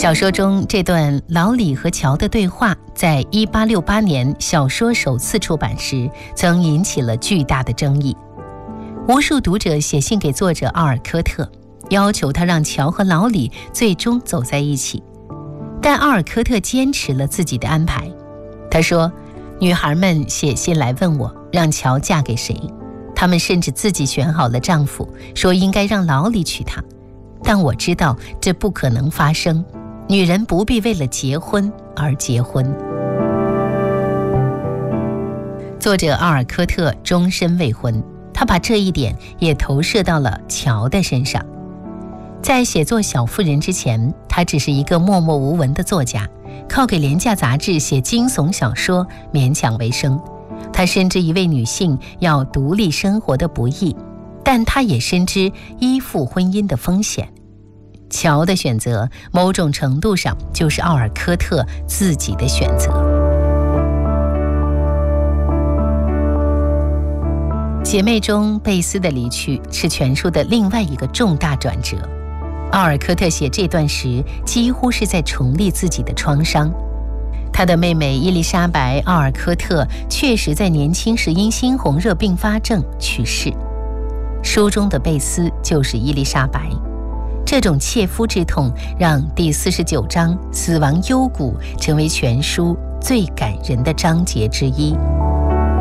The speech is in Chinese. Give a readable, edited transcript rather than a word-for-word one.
小说中这段老李和乔的对话，在1868年小说首次出版时，曾引起了巨大的争议。无数读者写信给作者奥尔科特，要求他让乔和老李最终走在一起。但奥尔科特坚持了自己的安排。他说，女孩们写信来问我让乔嫁给谁，她们甚至自己选好了丈夫，说应该让老李娶她。但我知道这不可能发生，女人不必为了结婚而结婚。作者奥尔科特终身未婚，他把这一点也投射到了乔的身上。在写作《小妇人》之前，他只是一个默默无闻的作家，靠给廉价杂志写惊悚小说勉强为生。他深知一位女性要独立生活的不易，但他也深知依附婚姻的风险。乔的选择某种程度上就是奥尔科特自己的选择。姐妹中贝斯的离去是全书的另外一个重大转折。奥尔科特写这段时几乎是在重历自己的创伤。他的妹妹伊丽莎白·奥尔科特确实在年轻时因猩红热并发症去世。书中的贝斯就是伊丽莎白。这种切肤之痛让第49章死亡幽谷成为全书最感人的章节之一。